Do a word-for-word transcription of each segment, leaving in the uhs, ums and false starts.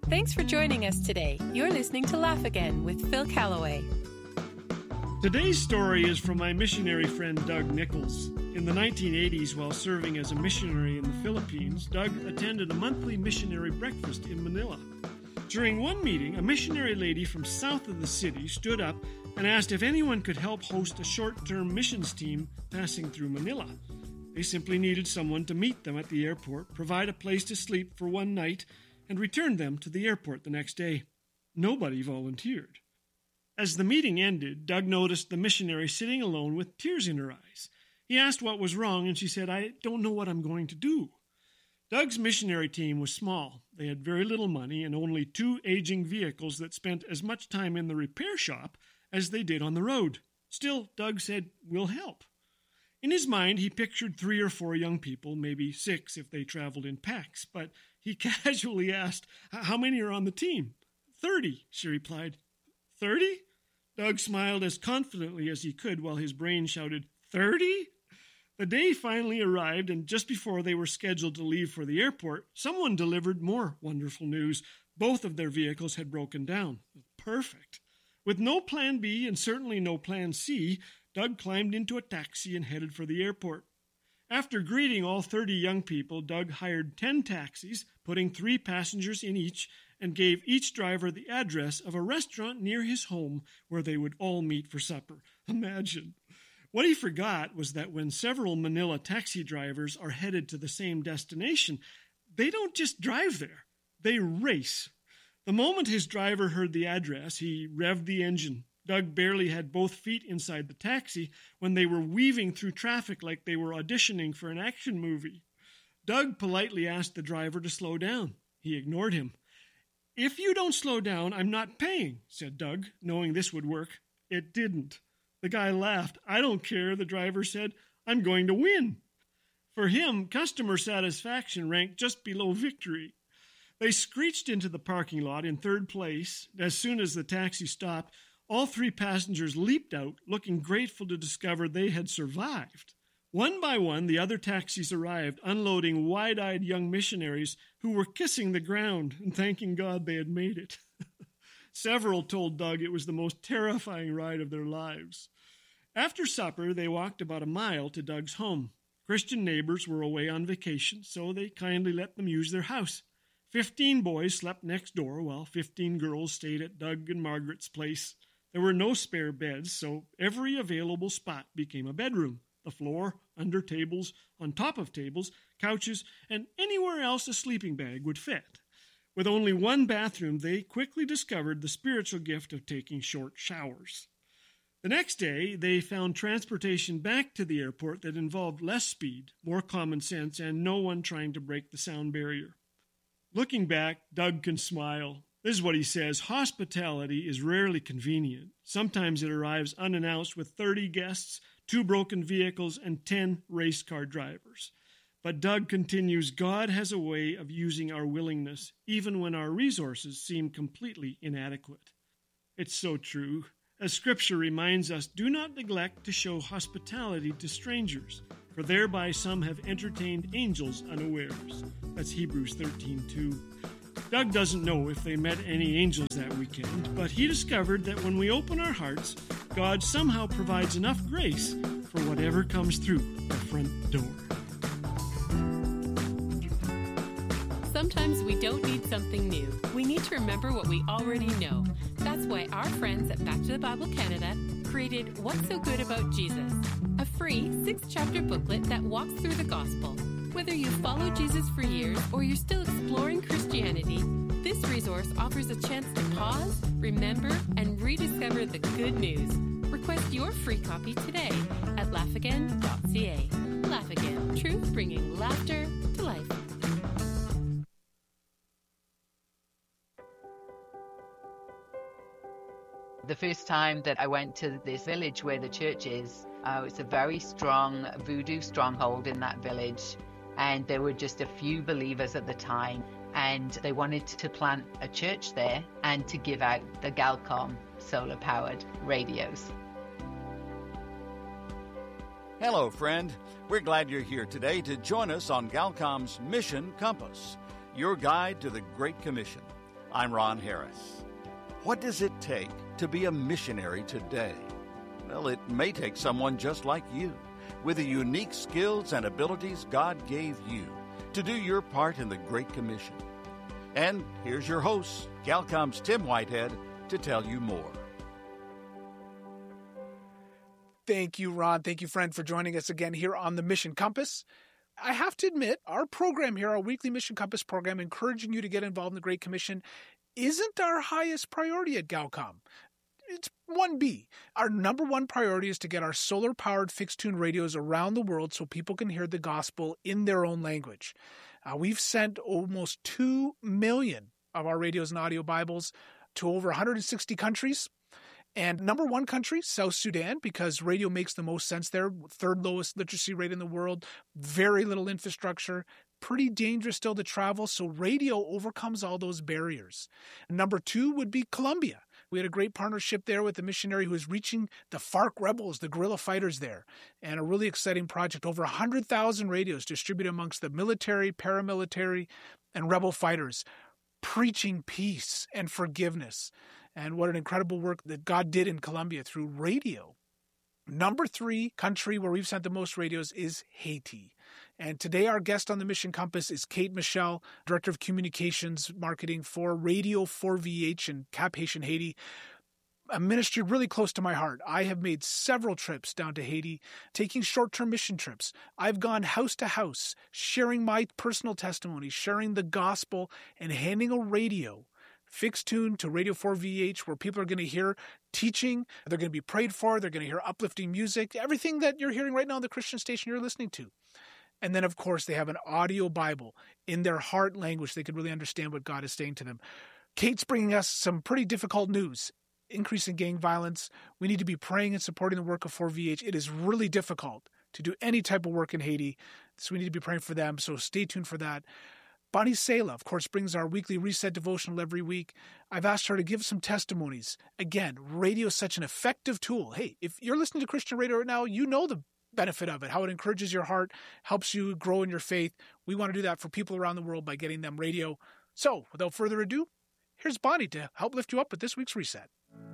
Thanks for joining us today. You're listening to Laugh Again with Phil Callaway. Today's story is from my missionary friend Doug Nichols. In the nineteen eighties, while serving as a missionary in the Philippines, Doug attended a monthly missionary breakfast in Manila. During one meeting, a missionary lady from south of the city stood up and asked if anyone could help host a short-term missions team passing through Manila. They simply needed someone to meet them at the airport, provide a place to sleep for one night, and return them to the airport the next day. Nobody volunteered. As the meeting ended, Doug noticed the missionary sitting alone with tears in her eyes. He asked what was wrong, and she said, "I don't know what I'm going to do." Doug's missionary team was small. They had very little money and only two aging vehicles that spent as much time in the repair shop as they did on the road. Still, Doug said, "We'll help." In his mind, he pictured three or four young people, maybe six if they traveled in packs, but he casually asked, "How many are on the team?" Thirty, she replied. Thirty? Doug smiled as confidently as he could while his brain shouted, Thirty? The day finally arrived, and just before they were scheduled to leave for the airport, someone delivered more wonderful news. Both of their vehicles had broken down. Perfect. With no plan B and certainly no plan C, Doug climbed into a taxi and headed for the airport. After greeting all thirty young people, Doug hired ten taxis, putting three passengers in each, and gave each driver the address of a restaurant near his home where they would all meet for supper. Imagine. What he forgot was that when several Manila taxi drivers are headed to the same destination, they don't just drive there, they race. The moment his driver heard the address, he revved the engine. Doug barely had both feet inside the taxi when they were weaving through traffic like they were auditioning for an action movie. Doug politely asked the driver to slow down. He ignored him. "If you don't slow down, I'm not paying," said Doug, knowing this would work. It didn't. The guy laughed. "I don't care," the driver said. "I'm going to win." For him, customer satisfaction ranked just below victory. They screeched into the parking lot in third place. As soon as the taxi stopped, all three passengers leaped out, looking grateful to discover they had survived. One by one, the other taxis arrived, unloading wide-eyed young missionaries who were kissing the ground and thanking God they had made it. Several told Doug it was the most terrifying ride of their lives. After supper, they walked about a mile to Doug's home. Christian neighbors were away on vacation, so they kindly let them use their house. Fifteen boys slept next door, while fifteen girls stayed at Doug and Margaret's place. There were no spare beds, so every available spot became a bedroom. The floor, under tables, on top of tables, couches, and anywhere else a sleeping bag would fit. With only one bathroom, they quickly discovered the spiritual gift of taking short showers. The next day, they found transportation back to the airport that involved less speed, more common sense, and no one trying to break the sound barrier. Looking back, Doug can smile. This is what he says: hospitality is rarely convenient. Sometimes it arrives unannounced with thirty guests, two broken vehicles, and ten race car drivers. But Doug continues, God has a way of using our willingness, even when our resources seem completely inadequate. It's so true. As Scripture reminds us, do not neglect to show hospitality to strangers, for thereby some have entertained angels unawares. That's Hebrews thirteen two. Doug doesn't know if they met any angels that weekend, but he discovered that when we open our hearts, God somehow provides enough grace for whatever comes through the front door. Sometimes we don't need something new. We need to remember what we already know. That's why our friends at Back to the Bible Canada created What's So Good About Jesus, a free six-chapter booklet that walks through the gospel. Whether you've followed Jesus for years or you're still exploring Christianity, this resource offers a chance to pause, remember, and rediscover the good news. Request your free copy today at laugh again dot c a. Laugh Again, truth bringing laughter to life. The first time that I went to this village where the church is, uh, it's a very strong voodoo stronghold in that village. And there were just a few believers at the time. And they wanted to plant a church there and to give out the Galcom solar-powered radios. Hello, friend. We're glad you're here today to join us on Galcom's Mission Compass, your guide to the Great Commission. I'm Ron Harris. What does it take to be a missionary today? Well, it may take someone just like you, with the unique skills and abilities God gave you to do your part in the Great Commission. And here's your host, Galcom's Tim Whitehead, to tell you more. Thank you, Ron. Thank you, friend, for joining us again here on the Mission Compass. I have to admit, our program here, our weekly Mission Compass program, encouraging you to get involved in the Great Commission, isn't our highest priority at Galcom. It's one B. Our number one priority is to get our solar-powered fixed-tune radios around the world so people can hear the gospel in their own language. Uh, we've sent almost two million of our radios and audio Bibles to over one hundred sixty countries. And number one country, South Sudan, because radio makes the most sense there. Third lowest literacy rate in the world, very little infrastructure, pretty dangerous still to travel. So radio overcomes all those barriers. Number two would be Colombia. We had a great partnership there with the missionary who is reaching the FARC rebels, the guerrilla fighters there, and a really exciting project. Over one hundred thousand radios distributed amongst the military, paramilitary, and rebel fighters, preaching peace and forgiveness. And what an incredible work that God did in Colombia through radio. Number three country where we've sent the most radios is Haiti. And today our guest on the Mission Compass is Kate Michelle, Director of Communications Marketing for Radio four V H in Cap-Haïtien, Haiti. A ministry really close to my heart. I have made several trips down to Haiti, taking short-term mission trips. I've gone house to house, sharing my personal testimony, sharing the gospel, and handing a radio fixed tune to Radio four V H, where people are going to hear teaching, they're going to be prayed for, they're going to hear uplifting music, everything that you're hearing right now on the Christian station you're listening to. And then, of course, they have an audio Bible in their heart language. They can really understand what God is saying to them. Kate's bringing us some pretty difficult news. Increase in gang violence. We need to be praying and supporting the work of four V H. It is really difficult to do any type of work in Haiti, so we need to be praying for them. So stay tuned for that. Bonnie Sala, of course, brings our weekly Reset devotional every week. I've asked her to give some testimonies. Again, radio is such an effective tool. Hey, if you're listening to Christian radio right now, you know the benefit of it, how it encourages your heart, helps you grow in your faith. We want to do that for people around the world by getting them radio. So, without further ado, here's Bonnie to help lift you up with this week's Reset.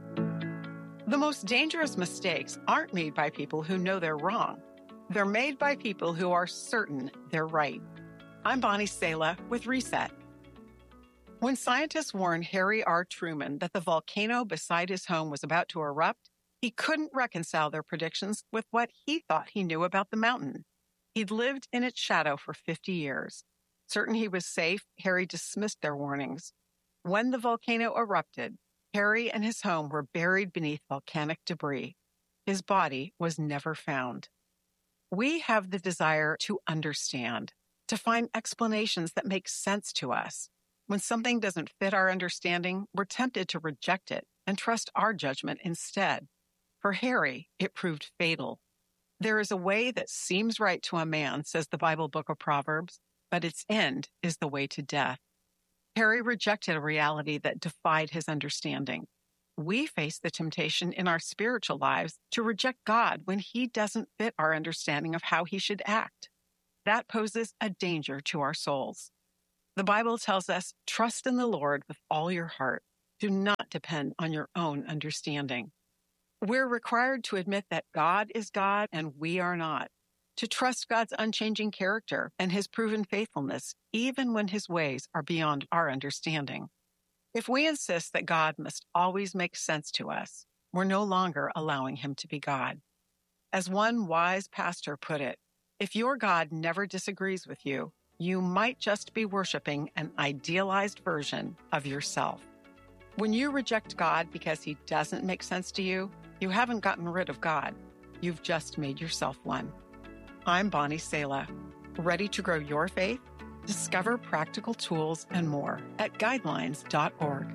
The most dangerous mistakes aren't made by people who know they're wrong. They're made by people who are certain they're right. I'm Bonnie Sala with Reset. When scientists warned Harry R. Truman that the volcano beside his home was about to erupt, he couldn't reconcile their predictions with what he thought he knew about the mountain. He'd lived in its shadow for fifty years. Certain he was safe, Harry dismissed their warnings. When the volcano erupted, Harry and his home were buried beneath volcanic debris. His body was never found. We have the desire to understand, to find explanations that make sense to us. When something doesn't fit our understanding, we're tempted to reject it and trust our judgment instead. For Harry, it proved fatal. There is a way that seems right to a man, says the Bible book of Proverbs, but its end is the way to death. Harry rejected a reality that defied his understanding. We face the temptation in our spiritual lives to reject God when he doesn't fit our understanding of how he should act. That poses a danger to our souls. The Bible tells us, trust in the Lord with all your heart. Do not depend on your own understanding. We're required to admit that God is God and we are not, to trust God's unchanging character and his proven faithfulness, even when his ways are beyond our understanding. If we insist that God must always make sense to us, we're no longer allowing him to be God. As one wise pastor put it, if your God never disagrees with you, you might just be worshiping an idealized version of yourself. When you reject God because he doesn't make sense to you, you haven't gotten rid of God. You've just made yourself one. I'm Bonnie Sala. Ready to grow your faith? Discover practical tools and more at guidelines dot org.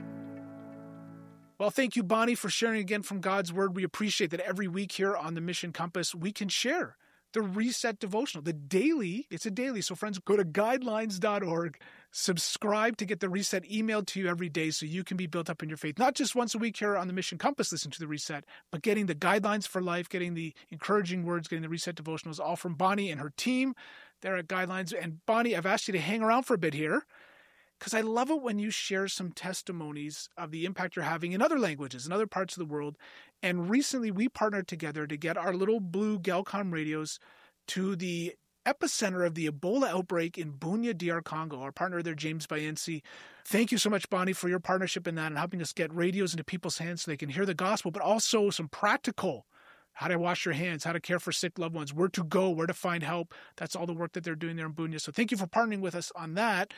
Well, thank you, Bonnie, for sharing again from God's Word. We appreciate that every week here on the Mission Compass, we can share the Reset devotional, the daily. It's a daily. So friends, go to guidelines dot org, subscribe to get the Reset emailed to you every day so you can be built up in your faith. Not just once a week here on the Mission Compass, listen to the Reset, but getting the guidelines for life, getting the encouraging words, getting the Reset devotionals, all from Bonnie and her team there at Guidelines. And Bonnie, I've asked you to hang around for a bit here because I love it when you share some testimonies of the impact you're having in other languages, in other parts of the world. And recently we partnered together to get our little blue Galcom radios to the epicenter of the Ebola outbreak in Bunia, D R Congo. Our partner there, James Bayensi. Thank you so much, Bonnie, for your partnership in that and helping us get radios into people's hands so they can hear the gospel, but also some practical, how to wash your hands, how to care for sick loved ones, where to go, where to find help. That's all the work that they're doing there in Bunia. So thank you for partnering with us on that.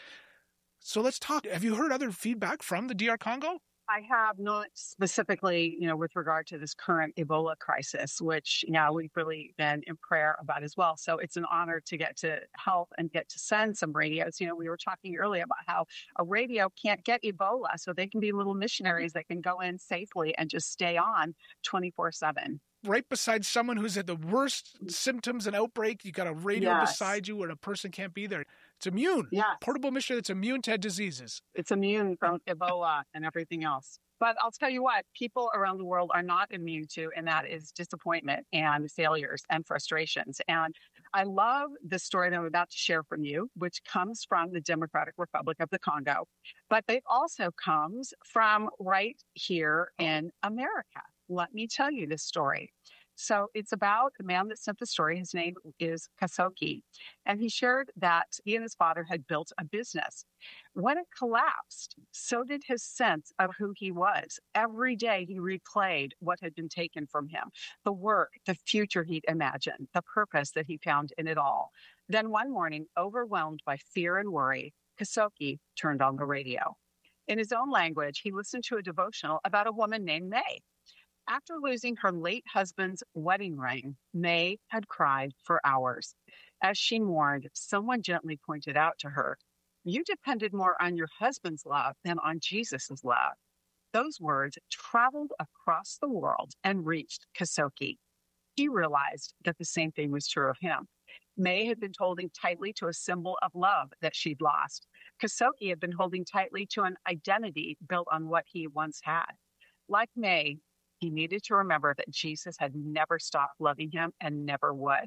So let's talk. Have you heard other feedback from the D R Congo? I have not specifically, you know, with regard to this current Ebola crisis, which, you know, we've really been in prayer about as well. So it's an honor to get to help and get to send some radios. You know, we were talking earlier about how a radio can't get Ebola, so they can be little missionaries that can go in safely and just stay on twenty-four seven. Right beside someone who's at the worst symptoms and outbreak, you got a radio Yes. beside you where a person can't be there. It's immune. Yes. Portable missionary that's immune to diseases. It's immune from Ebola and everything else. But I'll tell you what, people around the world are not immune to, and that is disappointment and failures and frustrations. And I love the story that I'm about to share from you, which comes from the Democratic Republic of the Congo. But it also comes from right here in America. Let me tell you this story. So it's about the man that sent the story. His name is Kasoki. And he shared that he and his father had built a business. When it collapsed, so did his sense of who he was. Every day he replayed what had been taken from him, the work, the future he'd imagined, the purpose that he found in it all. Then one morning, overwhelmed by fear and worry, Kasoki turned on the radio. In his own language, he listened to a devotional about a woman named May. After losing her late husband's wedding ring, May had cried for hours. As she mourned, someone gently pointed out to her, "You depended more on your husband's love than on Jesus' love." Those words traveled across the world and reached Kasoki. He realized that the same thing was true of him. May had been holding tightly to a symbol of love that she'd lost. Kasoki had been holding tightly to an identity built on what he once had. Like May, he needed to remember that Jesus had never stopped loving him and never would.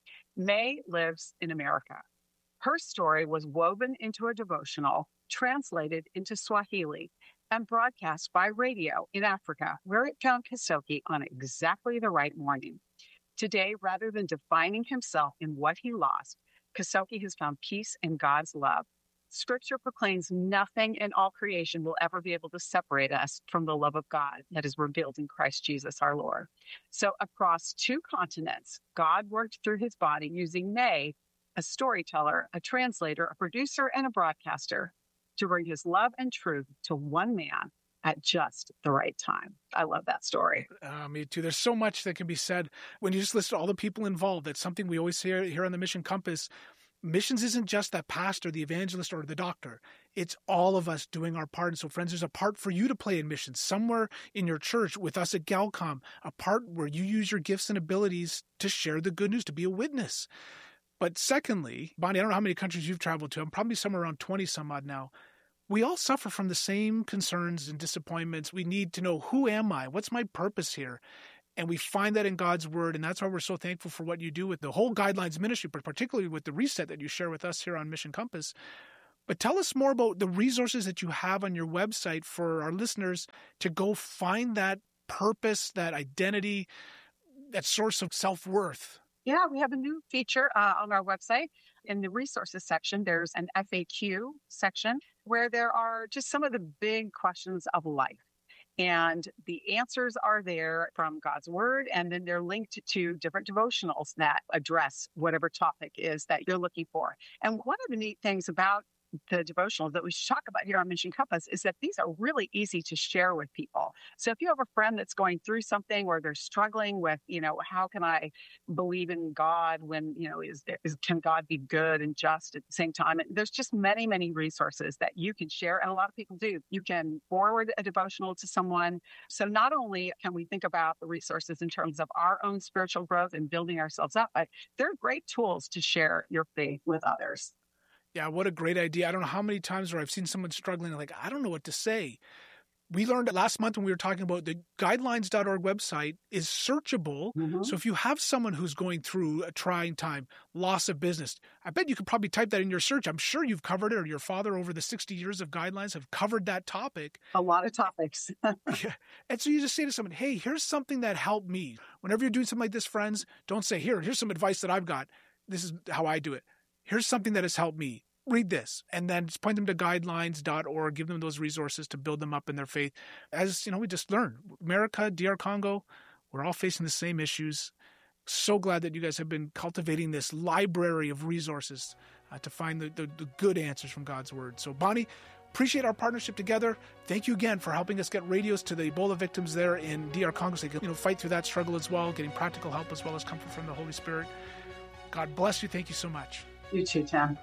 May lives in America. Her story was woven into a devotional, translated into Swahili, and broadcast by radio in Africa, where it found Kasoki on exactly the right morning. Today, rather than defining himself in what he lost, Kasoki has found peace in God's love. Scripture proclaims nothing in all creation will ever be able to separate us from the love of God that is revealed in Christ Jesus our Lord. So across two continents, God worked through his body using May, a storyteller, a translator, a producer, and a broadcaster, to bring his love and truth to one man at just the right time. I love that story. Uh, me too. There's so much that can be said when you just list all the people involved. That's something we always hear here on the Mission Compass. Missions isn't just that pastor, the evangelist, or the doctor. It's all of us doing our part. And so, friends, there's a part for you to play in missions somewhere in your church with us at Galcom, a part where you use your gifts and abilities to share the good news, to be a witness. But secondly, Bonnie, I don't know how many countries you've traveled to. I'm probably somewhere around twenty some odd now. We all suffer from the same concerns and disappointments. We need to know, who am I? What's my purpose here? And we find that in God's word. And that's why we're so thankful for what you do with the whole Guidelines ministry, but particularly with the reset that you share with us here on Mission Compass. But tell us more about the resources that you have on your website for our listeners to go find that purpose, that identity, that source of self-worth. Yeah, we have a new feature uh, on our website. In the resources section, there's an F A Q section where there are just some of the big questions of life. And the answers are there from God's word, and then they're linked to different devotionals that address whatever topic is that you're looking for. And one of the neat things about the devotional that we should talk about here on Mission Compass is that these are really easy to share with people. So if you have a friend that's going through something or they're struggling with, you know, how can I believe in God when, you know, is there, is, can God be good and just at the same time? And there's just many, many resources that you can share. And a lot of people do. You can forward a devotional to someone. So not only can we think about the resources in terms of our own spiritual growth and building ourselves up, but they're great tools to share your faith with others. Yeah, what a great idea. I don't know how many times where I've seen someone struggling, like, I don't know what to say. We learned last month when we were talking about the guidelines dot org website is searchable. Mm-hmm. So if you have someone who's going through a trying time, loss of business, I bet you could probably type that in your search. I'm sure you've covered it, or your father over the sixty years of guidelines have covered that topic. A lot of topics. Yeah. And so you just say to someone, hey, here's something that helped me. Whenever you're doing something like this, friends, don't say, here, here's some advice that I've got. This is how I do it. Here's something that has helped me. Read this, and then just point them to guidelines dot org, give them those resources to build them up in their faith. As you know, we just learned, America, D R Congo, we're all facing the same issues. So glad that you guys have been cultivating this library of resources uh, to find the, the, the good answers from God's word. So Bonnie, appreciate our partnership together. Thank you again for helping us get radios to the Ebola victims there in D R Congo so they can, you know, fight through that struggle as well, getting practical help as well as comfort from the Holy Spirit. God bless you. Thank you so much. You too, Tim.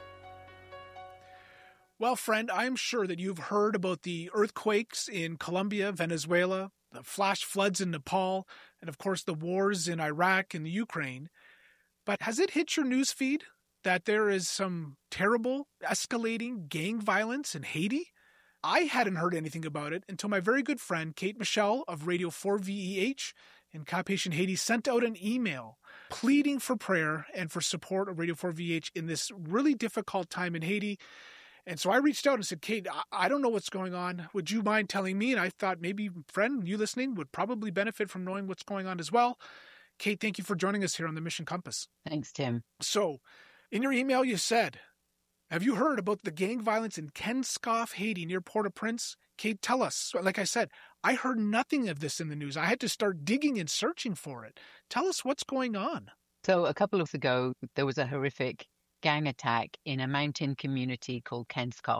Well, friend, I'm sure that you've heard about the earthquakes in Colombia, Venezuela, the flash floods in Nepal, and of course the wars in Iraq and the Ukraine. But has it hit your newsfeed that there is some terrible, escalating gang violence in Haiti? I hadn't heard anything about it until my very good friend Kate Michelle of Radio four V E H in Cap Haitien, Haiti sent out an email pleading for prayer and for support of Radio four V H in this really difficult time in Haiti. And so I reached out and said, Kate, I don't know what's going on. Would you mind telling me? And I thought maybe, friend, you listening would probably benefit from knowing what's going on as well. Kate, thank you for joining us here on the Mission Compass. Thanks, Tim. So in your email, you said, have you heard about the gang violence in Kenskoff, Haiti, near Port-au-Prince? Kate, tell us. Like I said, I heard nothing of this in the news. I had to start digging and searching for it. Tell us what's going on. So a couple of weeks ago, there was a horrific gang attack in a mountain community called Kenskoff.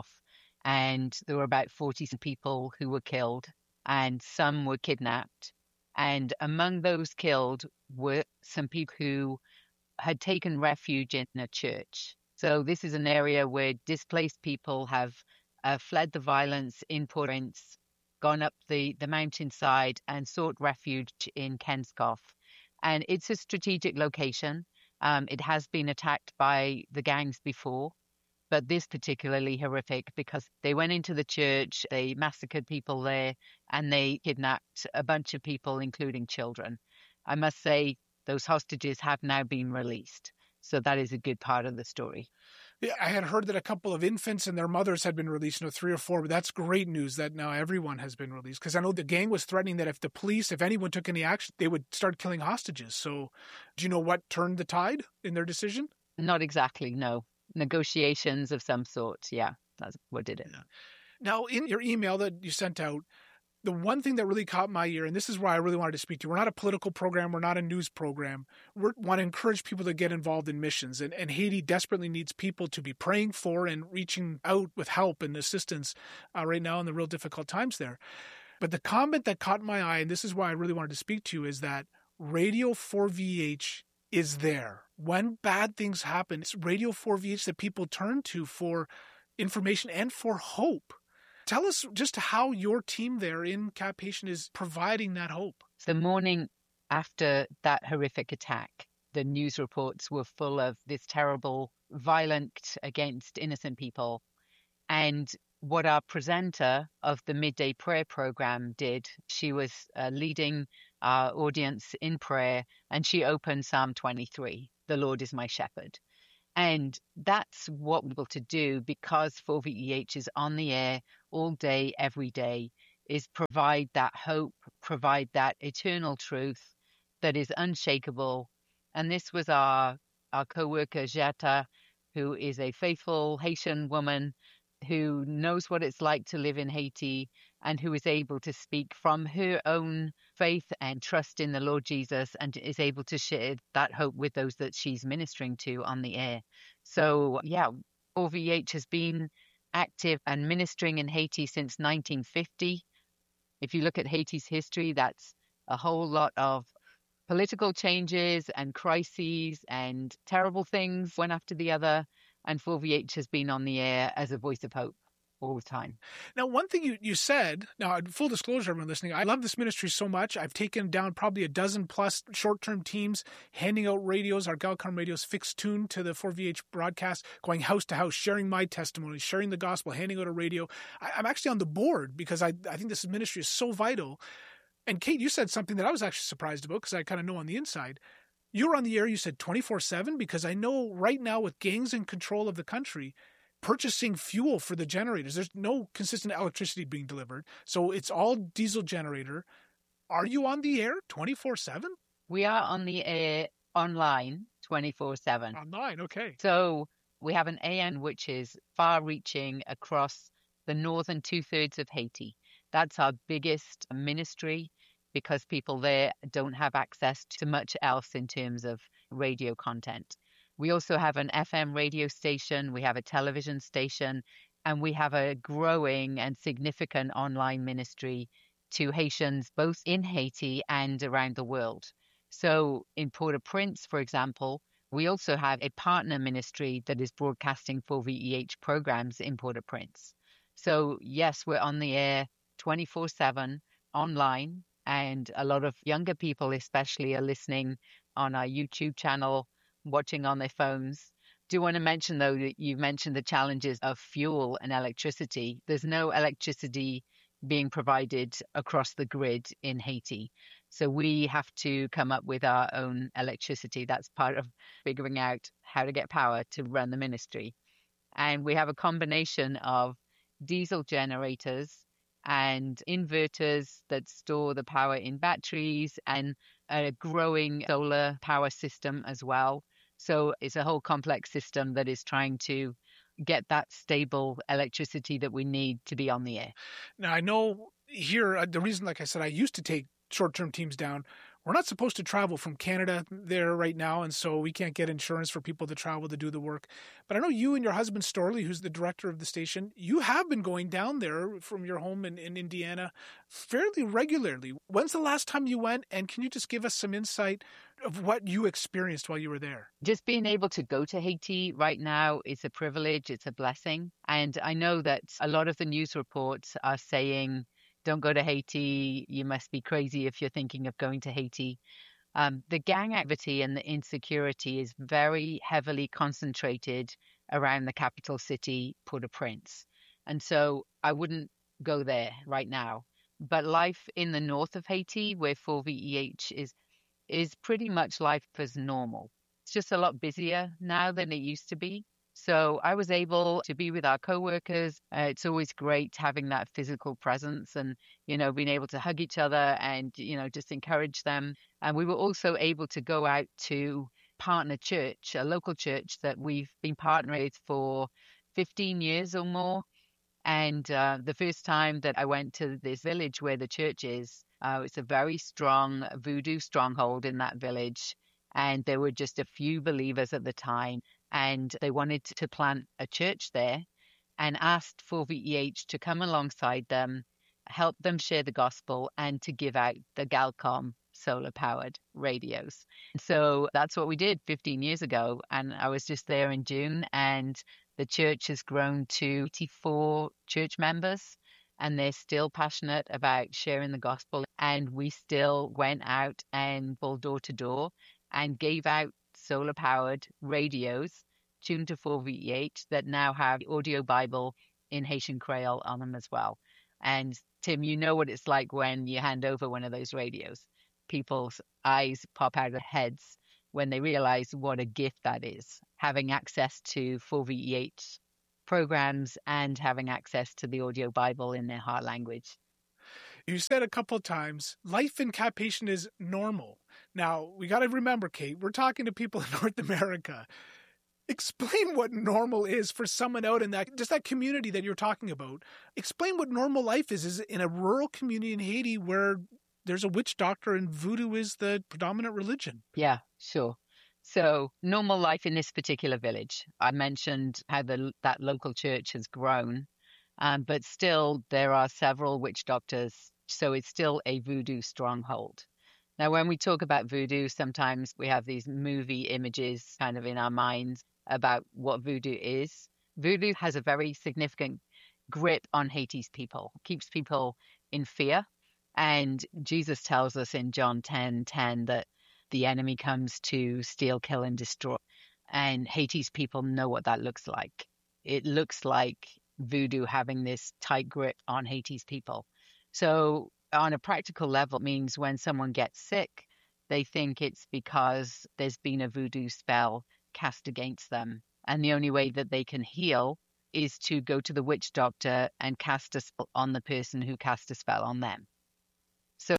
And there were about forty people who were killed, and some were kidnapped. And among those killed were some people who had taken refuge in a church. So this is an area where displaced people have uh, fled the violence in Port-au-Prince, gone up the, the mountainside and sought refuge in Kenskoff. And it's a strategic location. Um, it has been attacked by the gangs before, but this particularly horrific because they went into the church, they massacred people there, and they kidnapped a bunch of people, including children. I must say those hostages have now been released. So that is a good part of the story. Yeah, I had heard that a couple of infants and their mothers had been released, you know, three or four, but that's great news that now everyone has been released. Because I know the gang was threatening that if the police, if anyone took any action, they would start killing hostages. So do you know what turned the tide in their decision? Not exactly, no. Negotiations of some sort, yeah, that's what did it. Yeah. Now, in your email that you sent out, the one thing that really caught my ear, and this is why I really wanted to speak to you, we're not a political program, we're not a news program. We want to encourage people to get involved in missions, and, and Haiti desperately needs people to be praying for and reaching out with help and assistance uh, right now in the real difficult times there. But the comment that caught my eye, and this is why I really wanted to speak to you, is that Radio four V H is there. When bad things happen, it's Radio four V H that people turn to for information and for hope. Tell us just how your team there in Cap Haitien is providing that hope. The morning after that horrific attack, the news reports were full of this terrible violence against innocent people. And what our presenter of the midday prayer program did, she was uh, leading our audience in prayer, and she opened Psalm twenty-three, "The Lord is my shepherd." And that's what we're able to do because four V E H is on the air all day, every day, is provide that hope, provide that eternal truth that is unshakable. And this was our, our co-worker, Jetta, who is a faithful Haitian woman who knows what it's like to live in Haiti and who is able to speak from her own faith and trust in the Lord Jesus and is able to share that hope with those that she's ministering to on the air. So, yeah, four V H has been active and ministering in Haiti since nineteen fifty. If you look at Haiti's history, that's a whole lot of political changes and crises and terrible things one after the other. And four V H has been on the air as a voice of hope. all the time. Now, one thing you, you said, now, full disclosure, everyone listening, I love this ministry so much. I've taken down probably a dozen plus short-term teams, handing out radios, our Galcom radios fixed tuned to the four V H broadcast, going house to house, sharing my testimony, sharing the gospel, handing out a radio. I, I'm actually on the board because I, I think this ministry is so vital. And Kate, you said something that I was actually surprised about because I kind of know on the inside. You were on the air, you said twenty-four seven, because I know right now with gangs in control of the country, purchasing fuel for the generators, there's no consistent electricity being delivered. So it's all diesel generator. Are you on the air twenty-four seven? We are on the air online twenty-four seven. Online, okay. So we have an A M which is far-reaching across the northern two-thirds of Haiti. That's our biggest ministry because people there don't have access to much else in terms of radio content. We also have an F M radio station, we have a television station, and we have a growing and significant online ministry to Haitians, both in Haiti and around the world. So in Port-au-Prince, for example, we also have a partner ministry that is broadcasting four V E H programs in Port-au-Prince. So yes, we're on the air twenty-four seven online, and a lot of younger people especially are listening on our YouTube channel, watching on their phones. Do want to mention, though, that you mentioned the challenges of fuel and electricity. There's no electricity being provided across the grid in Haiti. So we have to come up with our own electricity. That's part of figuring out how to get power to run the ministry. And we have a combination of diesel generators and inverters that store the power in batteries and a growing solar power system as well. So it's a whole complex system that is trying to get that stable electricity that we need to be on the air. Now, I know here, the reason, like I said, I used to take short-term teams down. We're not supposed to travel from Canada there right now, and so we can't get insurance for people to travel to do the work. But I know you and your husband, Storley, who's the director of the station, you have been going down there from your home in, in Indiana fairly regularly. When's the last time you went, and can you just give us some insight of what you experienced while you were there? Just being able to go to Haiti right now is a privilege, it's a blessing. And I know that a lot of the news reports are saying, don't go to Haiti, you must be crazy if you're thinking of going to Haiti. Um, the gang activity and the insecurity is very heavily concentrated around the capital city, Port-au-Prince. And so I wouldn't go there right now. But life in the north of Haiti, where four V E H is, is pretty much life as normal. It's just a lot busier now than it used to be. So I was able to be with our coworkers. Uh, it's always great having that physical presence and, you know, being able to hug each other and, you know, just encourage them. And we were also able to go out to partner church, a local church that we've been partnering with for fifteen years or more. And uh, the first time that I went to this village where the church is, uh, it's a very strong voodoo stronghold in that village. And there were just a few believers at the time. And they wanted to plant a church there and asked four V E H to come alongside them, help them share the gospel, and to give out the Galcom solar-powered radios. So that's what we did fifteen years ago. And I was just there in June, and the church has grown to eighty-four church members, and they're still passionate about sharing the gospel. And we still went out and pulled door to door and gave out solar-powered radios tuned to four V E H that now have the audio Bible in Haitian Creole on them as well. And Tim, you know what it's like when you hand over one of those radios. People's eyes pop out of their heads when they realize what a gift that is, having access to four V E H programs and having access to the audio Bible in their heart language. You said a couple of times, life in Cap Haitien is normal. Now, we got to remember, Kate, we're talking to people in North America. Explain what normal is for someone out in that, just that community that you're talking about. Explain what normal life is, is in a rural community in Haiti where there's a witch doctor and voodoo is the predominant religion. Yeah, sure. So normal life in this particular village. I mentioned how the that local church has grown, um, but still there are several witch doctors. So it's still a voodoo stronghold. Now, when we talk about voodoo, sometimes we have these movie images kind of in our minds about what voodoo is. Voodoo has a very significant grip on Haiti's people, keeps people in fear. And Jesus tells us in John ten ten that the enemy comes to steal, kill, and destroy. And Haiti's people know what that looks like. It looks like voodoo having this tight grip on Haiti's people. So on a practical level, it means when someone gets sick, they think it's because there's been a voodoo spell cast against them. And the only way that they can heal is to go to the witch doctor and cast a spell on the person who cast a spell on them. So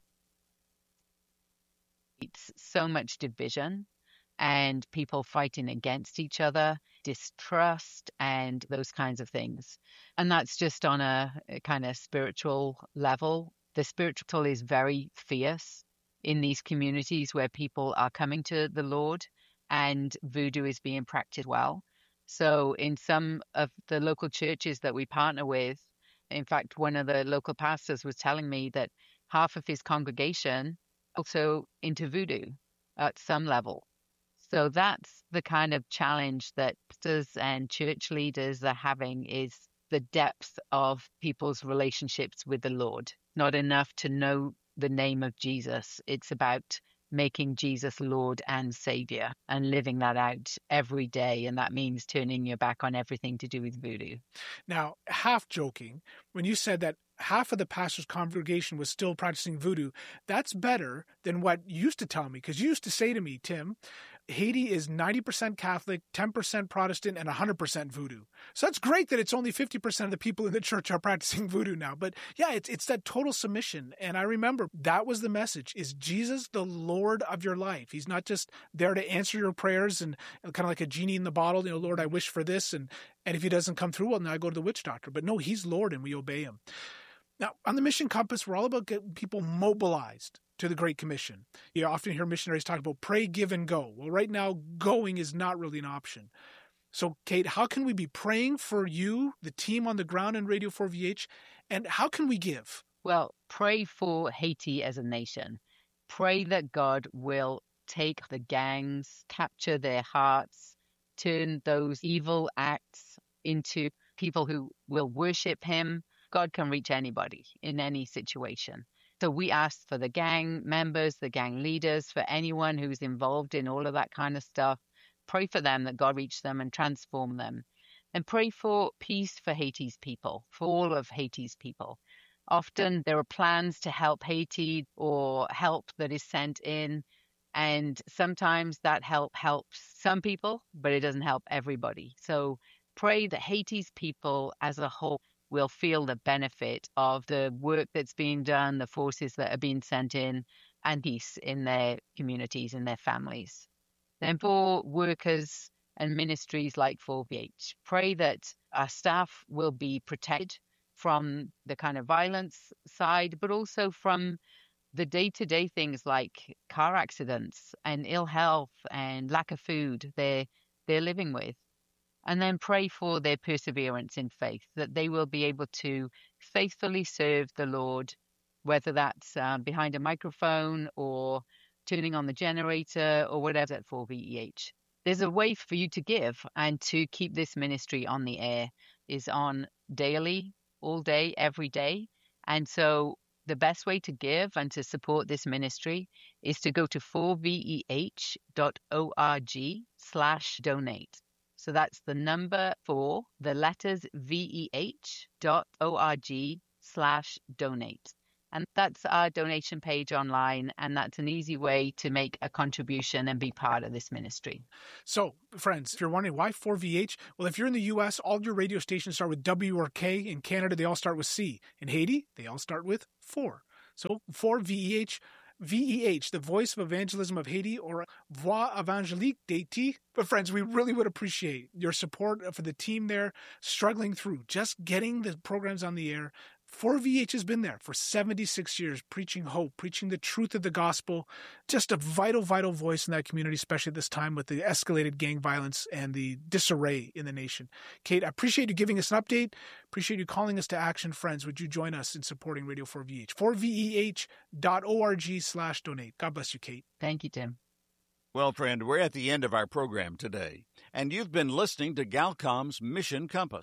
it's so much division and people fighting against each other, distrust, and those kinds of things. And that's just on a, a kind of spiritual level. The spiritual is very fierce in these communities where people are coming to the Lord and voodoo is being practiced well. So in some of the local churches that we partner with, in fact, one of the local pastors was telling me that half of his congregation also into voodoo at some level. So that's the kind of challenge that pastors and church leaders are having, is the depth of people's relationships with the Lord. Not enough to know the name of Jesus. It's about making Jesus Lord and Savior and living that out every day. And that means turning your back on everything to do with voodoo. Now, half joking, when you said that half of the pastor's congregation was still practicing voodoo, that's better than what you used to tell me. Because you used to say to me, Tim, Haiti is ninety percent Catholic, ten percent Protestant, and one hundred percent voodoo. So that's great that it's only fifty percent of the people in the church are practicing voodoo now. But yeah, it's it's that total submission. And I remember that was the message, is Jesus the Lord of your life. He's not just there to answer your prayers and, and kind of like a genie in the bottle, you know, Lord, I wish for this. And, and if he doesn't come through, well, now I go to the witch doctor. But no, he's Lord and we obey him. Now, on the Mission Compass, we're all about getting people mobilized to the Great Commission. You often hear missionaries talk about pray, give, and go. Well, right now, going is not really an option. So, Kate, how can we be praying for you, the team on the ground in Radio four V H, and how can we give? Well, pray for Haiti as a nation. Pray that God will take the gangs, capture their hearts, turn those evil acts into people who will worship him. God can reach anybody in any situation. So we ask for the gang members, the gang leaders, for anyone who's involved in all of that kind of stuff. Pray for them that God reach them and transform them. And pray for peace for Haiti's people, for all of Haiti's people. Often there are plans to help Haiti or help that is sent in. And sometimes that help helps some people, but it doesn't help everybody. So pray that Haiti's people as a whole will feel the benefit of the work that's being done, the forces that are being sent in, and peace in their communities and their families. Then for workers and ministries like four V H, pray that our staff will be protected from the kind of violence side, but also from the day-to-day things like car accidents and ill health and lack of food they're, they're living with. And then pray for their perseverance in faith, that they will be able to faithfully serve the Lord, whether that's um, behind a microphone or turning on the generator or whatever at four V E H. There's a way for you to give and to keep this ministry on the air is on daily, all day, every day. And so the best way to give and to support this ministry is to go to four V E H dot org slash donate. So that's the number four, the letters V E H dot org slash donate. And that's our donation page online. And that's an easy way to make a contribution and be part of this ministry. So, friends, if you're wondering why four V H, well, if you're in the U S, all your radio stations start with W or K. In Canada, they all start with C. In Haiti, they all start with four. So four V E H. V E H, the Voice of Evangelism of Haiti, or Voix Évangélique d'Haïti. But friends, we really would appreciate your support for the team there, struggling through just getting the programs on the air. four V H has been there for seventy-six years, preaching hope, preaching the truth of the gospel. Just a vital, vital voice in that community, especially at this time with the escalated gang violence and the disarray in the nation. Kate, I appreciate you giving us an update. Appreciate you calling us to action. Friends, would you join us in supporting Radio four V H? four V E H dot org slash donate. God bless you, Kate. Thank you, Tim. Well, friend, we're at the end of our program today, and you've been listening to Galcom's Mission Compass.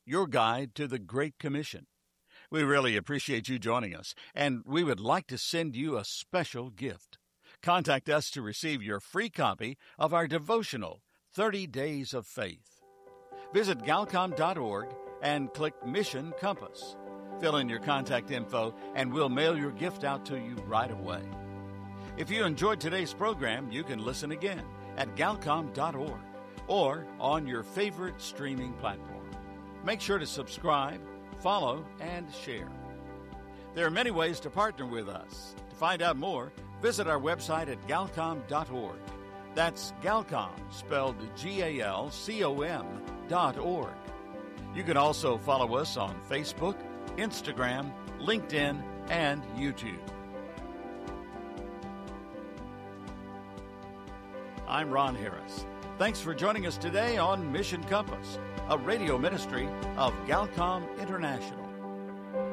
your guide to the Great Commission. We really appreciate you joining us, and we would like to send you a special gift. Contact us to receive your free copy of our devotional, thirty days of Faith. Visit galcom dot org and click Mission Compass. Fill in your contact info, and we'll mail your gift out to you right away. If you enjoyed today's program, you can listen again at galcom dot org or on your favorite streaming platform. Make sure to subscribe, follow, and share. There are many ways to partner with us. To find out more, visit our website at galcom dot org. That's Galcom, spelled G A L C O M dot org. You can also follow us on Facebook, Instagram, LinkedIn, and YouTube. I'm Ron Harris. Thanks for joining us today on Mission Compass, a radio ministry of Galcom International.